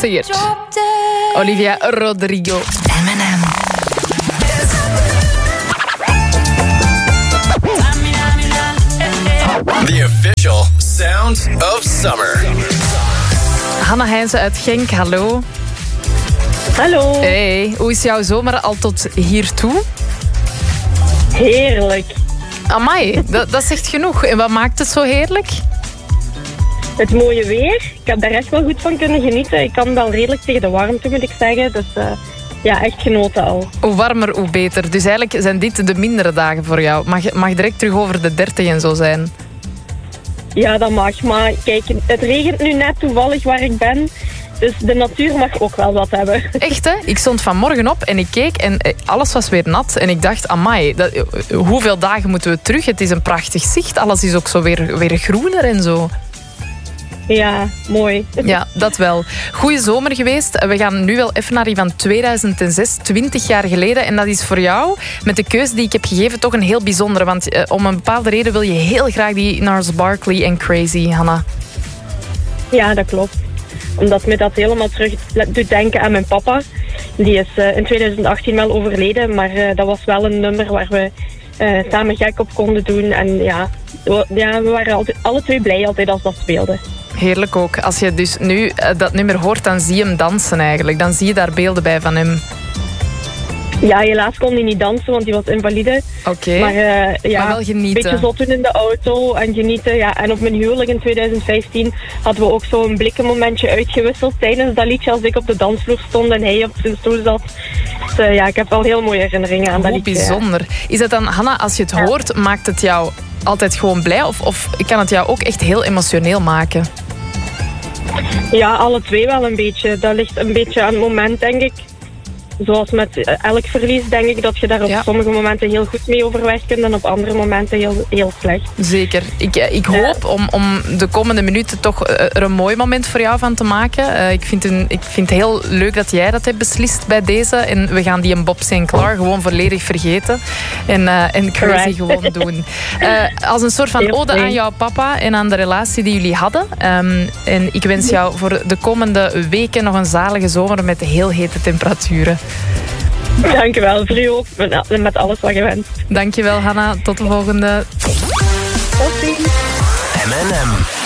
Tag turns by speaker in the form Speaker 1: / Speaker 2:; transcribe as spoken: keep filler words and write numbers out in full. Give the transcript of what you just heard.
Speaker 1: Sing it. Olivia Rodrigo.
Speaker 2: M en M.
Speaker 3: The official sound of summer.
Speaker 1: Hanna Heijnse uit Genk, hallo.
Speaker 4: Hallo.
Speaker 1: Hey, hoe is jouw zomer al tot hiertoe?
Speaker 4: Heerlijk.
Speaker 1: Amai, dat, dat zegt genoeg. En wat maakt het zo heerlijk?
Speaker 4: Het mooie weer. Ik heb daar echt wel goed van kunnen genieten. Ik kan wel redelijk tegen de warmte, moet ik zeggen. Dus uh, ja, echt genoten al.
Speaker 1: Hoe warmer, hoe beter. Dus eigenlijk zijn dit de mindere dagen voor jou. Mag, mag direct terug over de dertig en zo zijn.
Speaker 4: Ja, dat mag. Maar kijk, het regent nu net toevallig waar ik ben. Dus de natuur mag ook wel wat hebben.
Speaker 1: Echt, hè? Ik stond vanmorgen op en ik keek en alles was weer nat. En ik dacht, amai, dat, hoeveel dagen moeten we terug? Het is een prachtig zicht. Alles is ook zo weer, weer groener en zo.
Speaker 4: Ja, mooi.
Speaker 1: Ja, dat wel. Goeie zomer geweest. We gaan nu wel even naar die van tweeduizend zes, twintig jaar geleden. En dat is voor jou, met de keuze die ik heb gegeven, toch een heel bijzondere. Want eh, om een bepaalde reden wil je heel graag die Gnarls Barkley en Crazy, Hanna.
Speaker 4: Ja, dat klopt. Omdat me dat helemaal terug doet denken aan mijn papa. Die is uh, in tweeduizend achttien wel overleden. Maar uh, dat was wel een nummer waar we uh, samen gek op konden doen. En ja, we, ja, we waren altijd, alle twee blij altijd als dat speelde.
Speaker 1: Heerlijk ook. Als je dus nu uh, dat nummer hoort, dan zie je hem dansen eigenlijk. Dan zie je daar beelden bij van hem.
Speaker 4: Ja, helaas kon hij niet dansen, want hij was invalide.
Speaker 1: Oké, okay.
Speaker 4: maar, uh, ja,
Speaker 1: maar wel genieten.
Speaker 4: Een beetje zot doen in de auto en genieten. Ja. En op mijn huwelijk in tweeduizend vijftien hadden we ook zo'n blikkenmomentje uitgewisseld tijdens dat liedje als ik op de dansvloer stond en hij op zijn stoel zat. Dus uh, ja, ik heb wel heel mooie herinneringen aan
Speaker 1: oh,
Speaker 4: dat liedje.
Speaker 1: Bijzonder. Ja. Is het dan, Hanna, als je het ja. hoort, maakt het jou altijd gewoon blij? Of, of kan het jou ook echt heel emotioneel maken?
Speaker 4: Ja, alle twee wel een beetje. Dat ligt een beetje aan het moment, denk ik. Zoals met elk verlies denk ik dat je daar op ja. sommige momenten heel goed mee overweg kunt en op andere momenten heel, heel slecht.
Speaker 1: Zeker. Ik, ik hoop ja. om, om de komende minuten toch er een mooi moment voor jou van te maken. Uh, ik, vind een, ik vind het heel leuk dat jij dat hebt beslist bij deze. En we gaan die een Bob Sinclair gewoon volledig vergeten. En, uh, en Crazy right. gewoon doen. Uh, als een soort van heel ode aan jouw papa en aan de relatie die jullie hadden. Um, en ik wens jou voor de komende weken nog een zalige zomer met heel hete temperaturen.
Speaker 4: Dankjewel, voor u ook. Met alles wat je wenst.
Speaker 1: Dankjewel, Hanna. Tot de volgende.
Speaker 4: Tot ziens.
Speaker 3: M en M.